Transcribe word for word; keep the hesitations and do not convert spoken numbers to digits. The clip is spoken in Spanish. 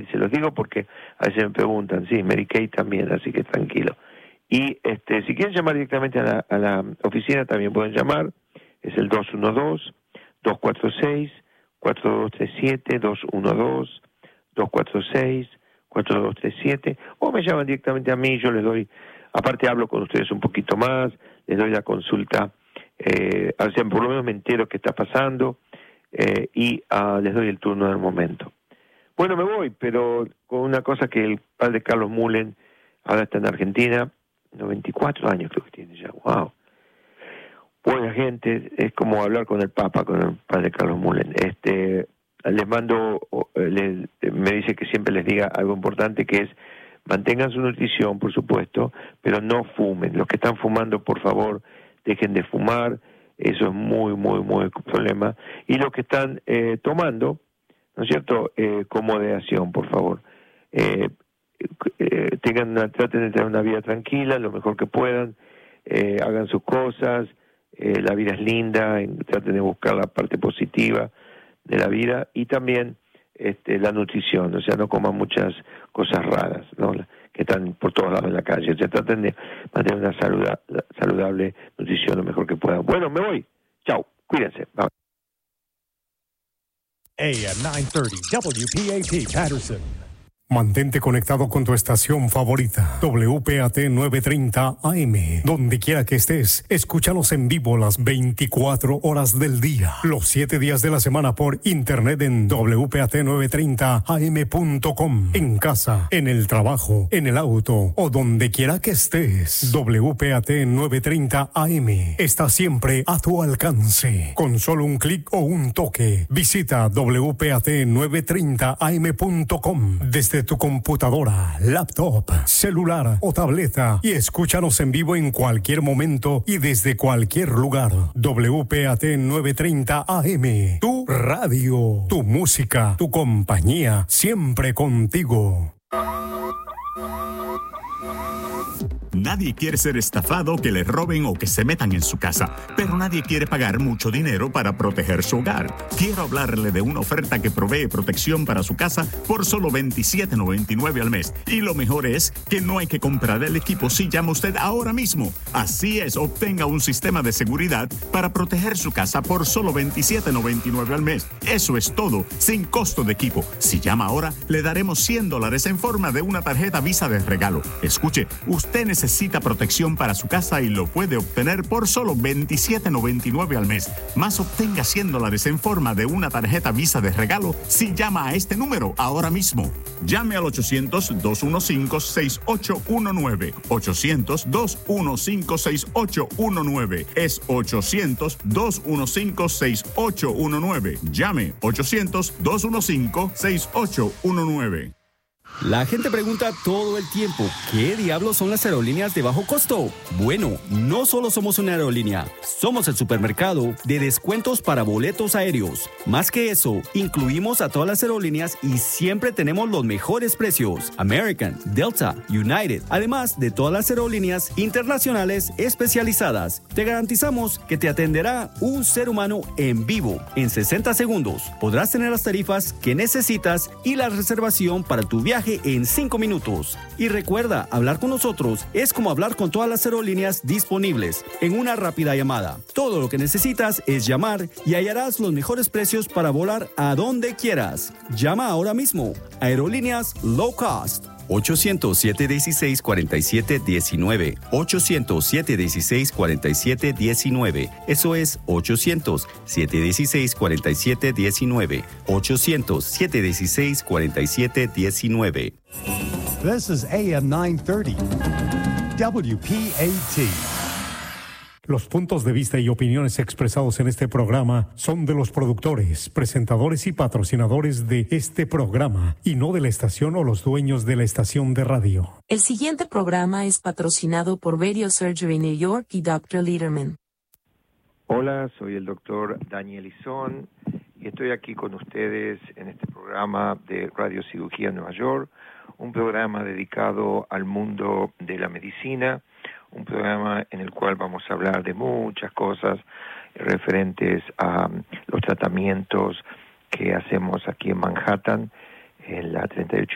se los digo porque a veces me preguntan, sí, Medicaid también, así que tranquilo. Y este, si quieren llamar directamente a la, a la oficina, también pueden llamar, es el dos uno dos, dos cuatro seis, cuatro dos tres siete, dos uno dos, dos cuatro seis, cuatro dos tres siete, o me llaman directamente a mí, yo les doy, aparte hablo con ustedes un poquito más, les doy la consulta, eh, o sea, por lo menos me entero qué está pasando, eh, y uh, les doy el turno del momento. Bueno, me voy, pero con una cosa que el padre Carlos Mullen, ahora está en Argentina, noventa y cuatro años creo que tiene ya, wow. Buena gente, es como hablar con el Papa, con el padre Carlos Mullen. Este, les mando, les, me dice que siempre les diga algo importante, que es mantengan su nutrición, por supuesto, pero no fumen. Los que están fumando, por favor, dejen de fumar, eso es muy, muy, muy problema. Y los que están eh, tomando, ¿no es cierto?, eh, con moderación, por favor. Eh, eh, tengan una, traten de tener una vida tranquila, lo mejor que puedan, eh, hagan sus cosas, eh, la vida es linda, en, traten de buscar la parte positiva de la vida, y también este, la nutrición, o sea, no coman muchas cosas raras, ¿no?, que están por todos lados en la calle, o sea, traten de mantener una saluda, saludable nutrición lo mejor que puedan. Bueno, me voy, chao, cuídense. Bye. A M nine thirty W P A T Patterson. Mantente conectado con tu estación favorita, W P A T novecientos treinta A M. Donde quiera que estés, escúchanos en vivo las veinticuatro horas del día, los siete días de la semana por internet en W P A T novecientos treinta A M punto com. En casa, en el trabajo, en el auto o donde quiera que estés. W P A T novecientos treinta A M está siempre a tu alcance. Con solo un clic o un toque, visita W P A T novecientos treinta A M punto com desde tu computadora, laptop, celular o tableta y escúchanos en vivo en cualquier momento y desde cualquier lugar. W P A T novecientos treinta A M, tu radio, tu música, tu compañía, siempre contigo. Nadie quiere ser estafado, que le roben o que se metan en su casa, pero nadie quiere pagar mucho dinero para proteger su hogar. Quiero hablarle de una oferta que provee protección para su casa por solo veintisiete noventa y nueve al mes. Y lo mejor es que no hay que comprar el equipo si llama usted ahora mismo. Así es, obtenga un sistema de seguridad para proteger su casa por solo veintisiete noventa y nueve al mes. Eso es todo, sin costo de equipo. Si llama ahora, le daremos cien dólares en forma de una tarjeta Visa de regalo. Escuche, usted necesita Necesita protección para su casa y lo puede obtener por solo veintisiete noventa y nueve al mes. Más obtenga cien dólares en forma de una tarjeta Visa de regalo si llama a este número ahora mismo. Llame al ochocientos, dos uno cinco, seis ocho uno nueve. ochocientos, dos uno cinco, seis ocho uno nueve. Es ochocientos, dos uno cinco, seis ocho uno nueve. Llame ochocientos, dos uno cinco, seis ocho uno nueve. La gente pregunta todo el tiempo, ¿qué diablos son las aerolíneas de bajo costo? Bueno, no solo somos una aerolínea, somos el supermercado de descuentos para boletos aéreos. Más que eso, incluimos a todas las aerolíneas y siempre tenemos los mejores precios. American, Delta, United, además de todas las aerolíneas internacionales especializadas. Te garantizamos que te atenderá un ser humano en vivo en sesenta segundos. Podrás tener las tarifas que necesitas y la reservación para tu viaje en cinco minutos. Y recuerda, hablar con nosotros es como hablar con todas las aerolíneas disponibles en una rápida llamada. Todo lo que necesitas es llamar y hallarás los mejores precios para volar a donde quieras. Llama ahora mismo. Aerolíneas Low Cost. ochocientos, siete dieciséis, cuarenta y siete diecinueve. ochocientos, siete dieciséis, cuarenta y siete diecinueve. Eso es ochocientos, siete dieciséis, cuarenta y siete diecinueve. ochocientos, siete dieciséis, cuarenta y siete diecinueve. This is A M nine thirty W P A T. Los puntos de vista y opiniones expresados en este programa son de los productores, presentadores y patrocinadores de este programa y no de la estación o los dueños de la estación de radio. El siguiente programa es patrocinado por Radio Surgery New York y doctor Lederman. Hola, soy el doctor Daniel Izón y estoy aquí con ustedes en este programa de Radio Cirugía Nueva York, un programa dedicado al mundo de la medicina, un programa en el cual vamos a hablar de muchas cosas referentes a los tratamientos que hacemos aquí en Manhattan, en la treinta y ocho